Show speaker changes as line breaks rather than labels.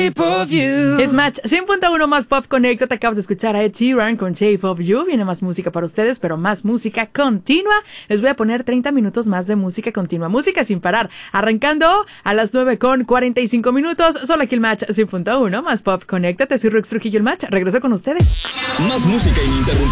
Shape of You.
Es Match 100.1 más Pop Connecta. Te acabas de escuchar a Ed Sheeran con Shape of You. Viene más música para ustedes, pero más música continua. Les voy a poner 30 minutos más de música continua. Música sin parar. Arrancando a las 9:45. Solo aquí el Match 100.1 más Pop Connecta. Te soy Rox Trujillo, el Match. Regreso con ustedes.
Más música ininterrumpida.